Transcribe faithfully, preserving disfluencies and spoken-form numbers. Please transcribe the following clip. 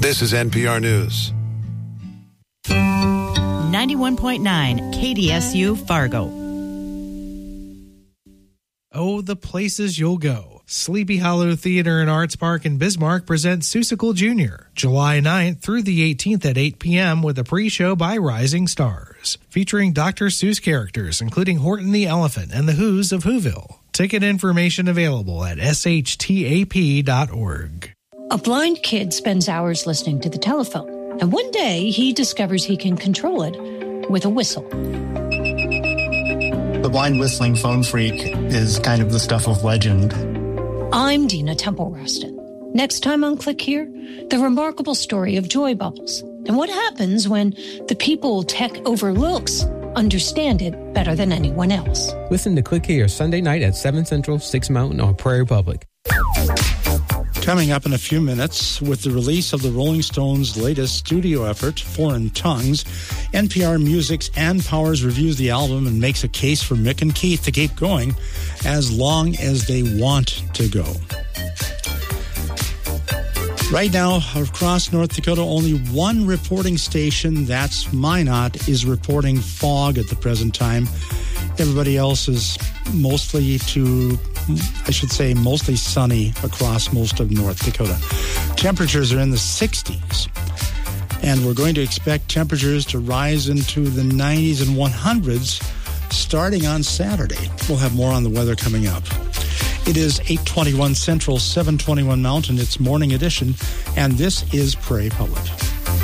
This is N P R News. ninety-one point nine K D S U Fargo. Oh, the places you'll go. Sleepy Hollow Theater and Arts Park in Bismarck presents Seussical Junior July ninth through the eighteenth at eight p.m. with a pre-show by Rising Stars, featuring Doctor Seuss characters, including Horton the Elephant and the Who's of Whoville. Ticket information available at s h t a p dot org. A blind kid spends hours listening to the telephone, and one day he discovers he can control it with a whistle. The blind whistling phone freak is kind of the stuff of legend. I'm Dina Temple-Rustin. Next time on Click Here, the remarkable story of joy bubbles and what happens when the people tech overlooks understand it better than anyone else. Listen to Click Here Sunday night at seven Central, six Mountain on Prairie Public. Coming up in a few minutes, with the release of the Rolling Stones' latest studio effort, Foreign Tongues, N P R Music's Ann Powers reviews the album and makes a case for Mick and Keith to keep going as long as they want to go. Right now, across North Dakota, only one reporting station, that's Minot, is reporting fog at the present time. Everybody else is mostly to, I should say, mostly sunny across most of North Dakota. Temperatures are in the sixties, and we're going to expect temperatures to rise into the nineties and hundreds starting on Saturday. We'll have more on the weather coming up. It is eight twenty-one Central, seven twenty-one Mountain. It's Morning Edition, and this is Prairie Public.